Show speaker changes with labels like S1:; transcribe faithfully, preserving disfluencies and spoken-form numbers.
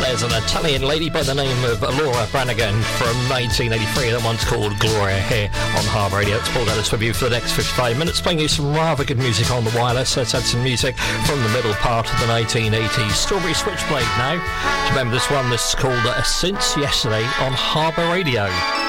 S1: There's an Italian lady by the name of Laura Branigan from nineteen eighty-three. That one's called Gloria here on Harbour Radio. It's Paul Ellis with you for the next fifty-five minutes, playing you some rather good music on the wireless. Let's add some music from the middle part of the nineteen eighties. Strawberry Switchblade now. Do you remember this one? This is called uh, Since Yesterday on Harbour Radio.